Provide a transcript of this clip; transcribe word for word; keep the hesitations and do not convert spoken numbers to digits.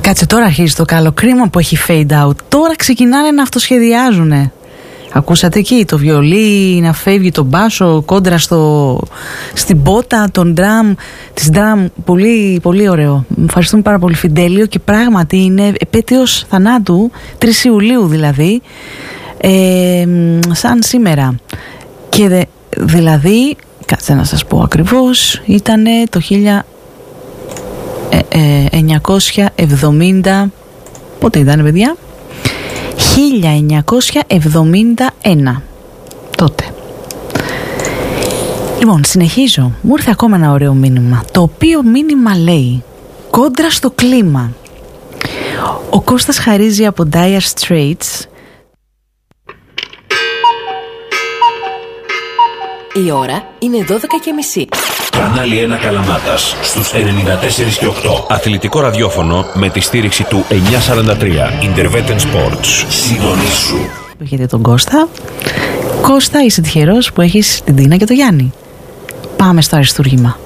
κάτσε, τώρα αρχίζει το καλό. Κρίμα που έχει fade out. Τώρα ξεκινάνε να αυτοσχεδιάζουνε. Ακούσατε εκεί το βιολί να φεύγει τον μπάσο κόντρα στο, στην πότα, τον drum, της drum. Πολύ, πολύ ωραίο. Ευχαριστούμε πάρα πολύ, Φιντέλιο. Και πράγματι είναι επέτειος θανάτου, τρεις Ιουλίου δηλαδή, ε, σαν σήμερα. Και δε, δηλαδή, κάτσε να σας πω ακριβώς, ήταν το χίλια εννιακόσια εβδομήντα. Πότε ήταν, παιδιά? χίλια εννιακόσια εβδομήντα ένα. Τότε. Λοιπόν, συνεχίζω. Μου ήρθε ακόμα ένα ωραίο μήνυμα, το οποίο μήνυμα λέει: κόντρα στο κλίμα. Ο Κώστας χαρίζει από Dire Straits. Η ώρα είναι δώδεκα και μισή. Κανάλι ένα Καλαμάτας στους ενενήντα τέσσερα και οκτώ. Αθλητικό ραδιόφωνο με τη στήριξη του εννιακόσια σαράντα τρία. Intervetten Sports. Συντονίσου. Έχετε τον Κώστα. Κώστα, είσαι τυχερός που έχεις την Τίνα και το Γιάννη. Πάμε στο αριστούργημα.